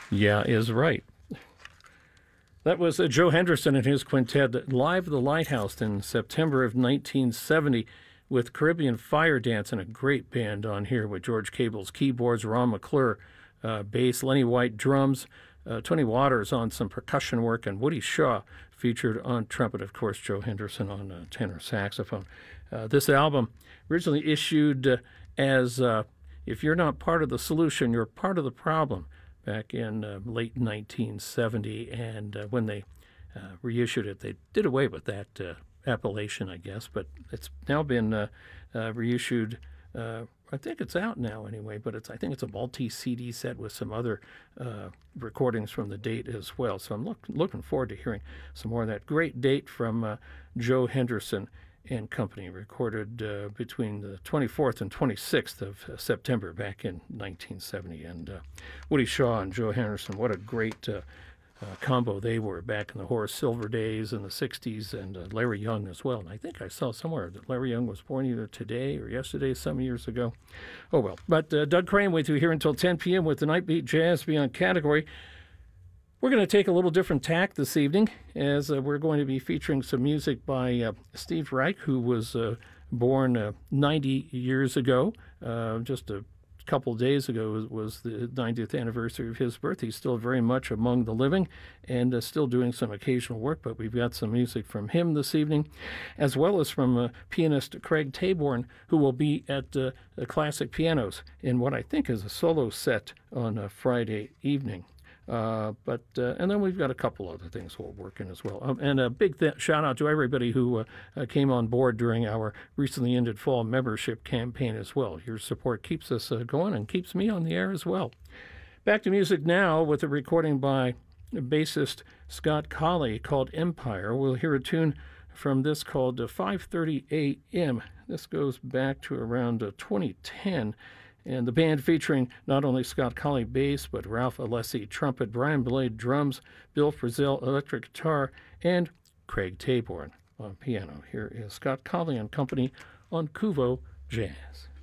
Yeah is right. That was Joe Henderson and his quintet live at the Lighthouse in September of 1970 with Caribbean Fire Dance and a great band on here with George Cable's keyboards, Ron McClure bass, Lenny White drums, Tony Waters on some percussion work, and Woody Shaw featured on trumpet, of course, Joe Henderson on tenor saxophone. This album originally issued as If You're Not Part of the Solution, You're Part of the Problem, back in late 1970, and when they reissued it, they did away with that appellation, I guess, but it's now been reissued. I think it's out now anyway, but I think it's a multi-CD set with some other recordings from the date as well. So I'm looking forward to hearing some more of that great date from Joe Henderson and Company, recorded between the 24th and 26th of September back in 1970. And Woody Shaw and Joe Henderson, what a great combo they were back in the Horace Silver days in the 60s, and Larry Young as well. And I think I saw somewhere that Larry Young was born either today or yesterday, some years ago. Oh, well. But Doug Crane with you here until 10 p.m. with the Nightbeat Jazz Beyond category. We're going to take a little different tack this evening, as we're going to be featuring some music by Steve Reich, who was born 90 years ago. Just a couple of days ago was the 90th anniversary of his birth. He's still very much among the living and still doing some occasional work, but we've got some music from him this evening, as well as from pianist Craig Taborn, who will be at the Classic Pianos in what I think is a solo set on Friday evening. And then we've got a couple other things we'll work in as well. And a big shout out to everybody who came on board during our recently ended fall membership campaign as well. Your support keeps us going and keeps me on the air as well. Back to music now with a recording by bassist Scott Colley called Empire. We'll hear a tune from this called 5:30 a.m. This goes back to around 2010. And the band featuring not only Scott Colley bass, but Ralph Alessi trumpet, Brian Blade drums, Bill Frisell electric guitar, and Craig Taborn on piano. Here is Scott Colley and Company on Kuvo Jazz.